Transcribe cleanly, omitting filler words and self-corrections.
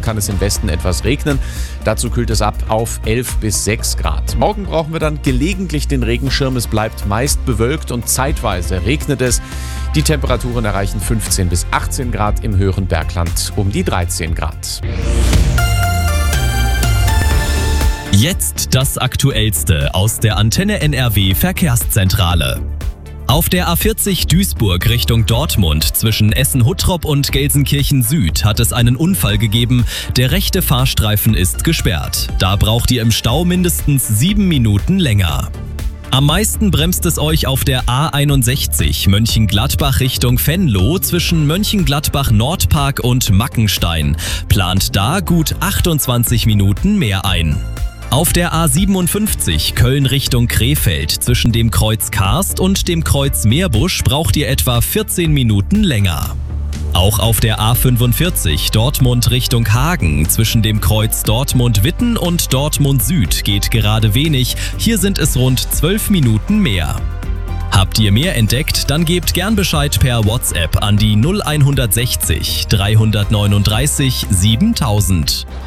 kann es im Westen etwas regnen. Dazu kühlt es ab auf 11 bis 6 Grad. Morgen brauchen wir dann gelegentlich den Regenschirm. Es bleibt meist bewölkt und zeitweise regnet es. Die Temperaturen erreichen 15 bis 18 Grad, im höheren Bergland um die 13 Grad. Jetzt das Aktuellste aus der Antenne NRW Verkehrszentrale. Auf der A40 Duisburg Richtung Dortmund zwischen Essen-Huttrop und Gelsenkirchen Süd hat es einen Unfall gegeben. Der rechte Fahrstreifen ist gesperrt. Da braucht ihr im Stau mindestens 7 Minuten länger. Am meisten bremst es euch auf der A61 Mönchengladbach Richtung Venlo zwischen Mönchengladbach Nordpark und Mackenstein. Plant da gut 28 Minuten mehr ein. Auf der A57 Köln Richtung Krefeld zwischen dem Kreuz Karst und dem Kreuz Meerbusch braucht ihr etwa 14 Minuten länger. Auch auf der A45 Dortmund Richtung Hagen zwischen dem Kreuz Dortmund-Witten und Dortmund Süd geht gerade wenig. Hier sind es rund 12 Minuten mehr. Habt ihr mehr entdeckt, dann gebt gern Bescheid per WhatsApp an die 0160 339 7000.